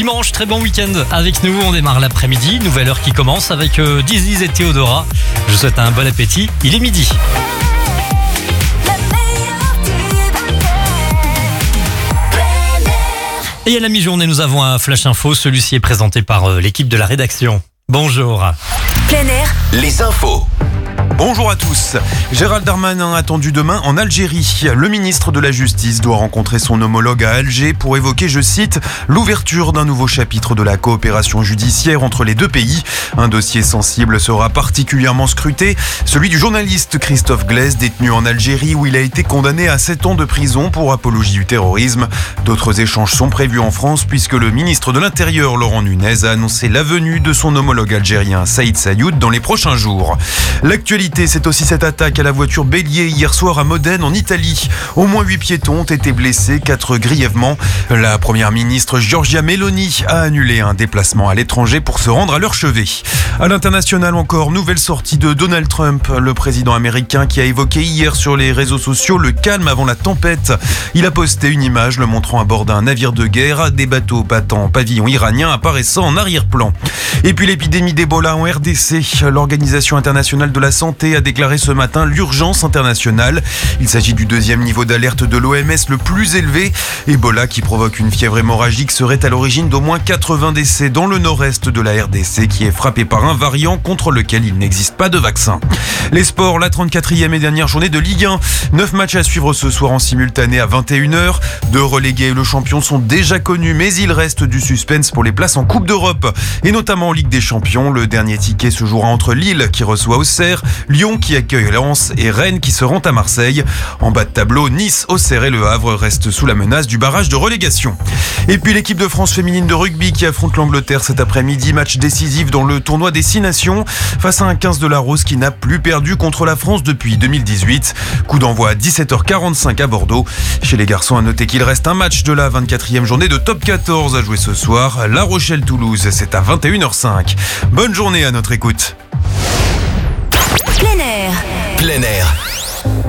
dimanche, très bon week-end avec nous. On démarre l'après-midi, nouvelle heure qui commence avec Diziz et Théodora. Je vous souhaite un bon appétit, il est midi. Et à la mi-journée, nous avons un flash info. Celui-ci est présenté par l'équipe de la rédaction. Bonjour. Plein air, les infos. Bonjour à tous. Gérald Darmanin attendu demain en Algérie. Le ministre de la Justice doit rencontrer son homologue à Alger pour évoquer, je cite, l'ouverture d'un nouveau chapitre de la coopération judiciaire entre les deux pays. Un dossier sensible sera particulièrement scruté, celui du journaliste Christophe Glaise, détenu en Algérie où il a été condamné à 7 ans de prison pour apologie du terrorisme. D'autres échanges sont prévus en France puisque le ministre de l'Intérieur, Laurent Nunez, a annoncé la venue de son homologue algérien Saïd Sayoud dans les prochains jours. L'actualité, c'est aussi cette attaque à la voiture bélier hier soir à Modène en Italie. Au moins 8 piétons ont été blessés, 4 grièvement. La première ministre Giorgia Meloni a annulé un déplacement à l'étranger pour se rendre à leur chevet. À l'international encore, nouvelle sortie de Donald Trump, le président américain qui a évoqué hier sur les réseaux sociaux le calme avant la tempête. Il a posté une image le montrant à bord d'un navire de guerre, des bateaux battant pavillon iranien apparaissant en arrière-plan. Et puis l'épidémie d'Ebola en RDC. L'Organisation internationale de la santé a déclaré ce matin l'urgence internationale. Il s'agit du 2e niveau d'alerte de l'OMS le plus élevé. Ebola qui provoque une fièvre hémorragique serait à l'origine d'au moins 80 décès dans le nord-est de la RDC qui est frappé par un variant contre lequel il n'existe pas de vaccin. Les sports, la 34e et dernière journée de Ligue 1. 9 matchs à suivre ce soir en simultané à 21h. 2 relégués et le champion sont déjà connus, mais il reste du suspense pour les places en Coupe d'Europe. Et notamment en Ligue des Champions, le dernier ticket se jouera entre Lille qui reçoit Auxerre, Lyon qui accueille Lens et Rennes qui se rend à Marseille. En bas de tableau, Nice, Auxerre et Le Havre restent sous la menace du barrage de relégation. Et puis l'équipe de France féminine de rugby qui affronte l'Angleterre cet après-midi, match décisif dans le tournoi des 6 nations face à un 15 de la Rose qui n'a plus perdu contre la France depuis 2018. Coup d'envoi à 17h45 à Bordeaux. Chez les garçons, à noter qu'il reste un match de la 24e journée de top 14 à jouer ce soir. La Rochelle-Toulouse, c'est à 21h05. Bonne journée à notre écoute. plein air. Plein air.